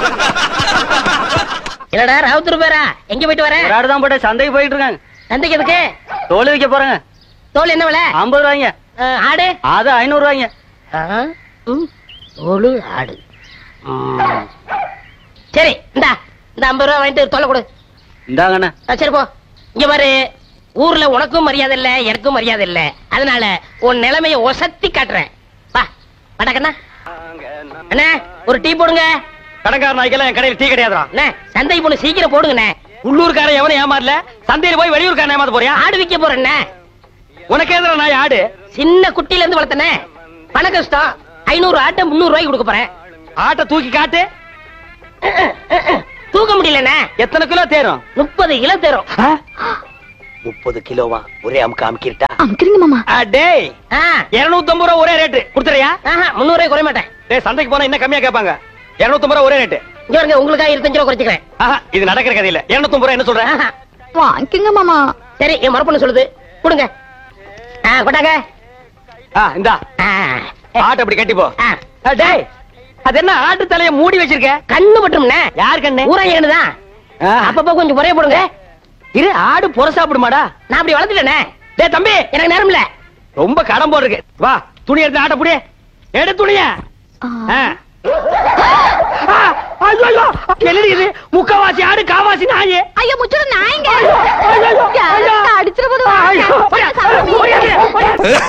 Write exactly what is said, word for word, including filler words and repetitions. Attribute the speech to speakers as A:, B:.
A: என்னடா ராவுத்தூர் பேரா? எங்க போயிட்டு வர?
B: ஒரு ஆடு தான் போட்டு சந்தைக்கு போயிட்டு இருக்காங்க.
A: சந்தைக்கு எதுக்கு?
B: தோல் விற்க போறாங்க.
A: தோல் என்ன விலை?
B: ஐம்பது ரூபாய்ங்க.
A: ஆடு
B: அது ஐநூறு ரூபாய்ங்க.
A: தோல் ஆடு. சரி இந்தா இந்த ஐம்பது ரூபா வாங்கிட்டு தோலை கொடு.
B: இந்தாங்கண்ணா.
A: சரி போ. இங்க பாரு, ஊர்ல உனக்கும் மரியாதை இல்ல, எனக்கும் மரியாதை இல்ல. அதனால உன் நிலைமைய ஒசத்தி காட்டுறேன். வா வடக்கண்ணா. அண்ணா ஒரு டீ போடுங்க.
B: கடைக்கார நாய்க்கெல்லாம் என் கடையில் டீ கிடையாதுடா.
A: அண்ணா சந்தைக்கு போன சீக்கிரம் போடுங்கண்ணே.
B: உள்ளூர்காரன் எவனும் ஏமாறல, சந்தையில போய் வெளியூர்காரன் ஏமாத்த போறியா?
A: ஆடு விற்க போறேண்ணே.
B: உனக்கு எதிர நாய் ஆடு?
A: சின்ன குட்டில இருந்து வளர்த்தனே. பண கஷ்டம். ஐநூறு ஆட்டை முன்னூறு ரூபாய்க்கு கொடுக்க போறேன்.
B: ஆட்டை தூக்கி காட்டு.
A: தூக்க முடியலண்ணே.
B: எத்தனை கிலோ தேரும்?
A: முப்பது கிலோ தேரும்.
B: முப்பது கிலோவா? ஒரே அமுக்கு அமுக்கிட்டா?
C: அமுக்குறீங்க மாமா.
B: டேய் இருநூத்தி ஐம்பது ரூபா ஒரே ரேட்டு கொடுத்துறியா?
A: முன்னூறு ரூபாய் குறைய மாட்டேன்.
B: டேய் சந்தைக்கு போனா இன்னும் கம்மியா கேட்பாங்க. இருநூத்தி ஐம்பது ரூபா ஒரே ரேட்டு.
A: இங்க பாருங்க, உங்களுக்காக இருபத்தஞ்சு ரூபா குறைச்சிக்கிறேன்.
B: இது நடக்கிற கதை இல்ல. இருநூத்தி ஐம்பது ரூபா என்ன சொல்றேன்?
C: வாங்கிக்கங்க மாமா.
A: சரி என் மரப்பொண்ணு சொல்லுது, கொடுங்க. கொட்டாங்க.
B: இந்தா ஆட்டை அப்படி கட்டி போ. டேய் அது என்ன ஆட்டு தலைய மூடி வச்சிருக்க?
A: கண்ணு பட்டும்ண்ணே.
B: யார் கண்ணு?
A: ஊராங்க கண்ணுதான். அப்பப்போ கொஞ்சம் குறைய போடுங்க.
B: இரு, ஆடு புற சாப்பிடுமாடா?
A: நான் அப்படி வளர்த்துட்டேனே.
B: டேய் தம்பி,
A: எனக்கு நேரம் இல்ல.
B: ரொம்ப கடன் போடு இருக்கு. வா துணி எடுத்து ஆட்ட புடி. எடு துணிய. முக்கவாசி ஆடு காவாசி நாயே.
C: ஐயோ முச்சுடு நாயங்க.
B: ஐயோ, ஐயோ, ஐயோ.
C: அடிச்சிட போது.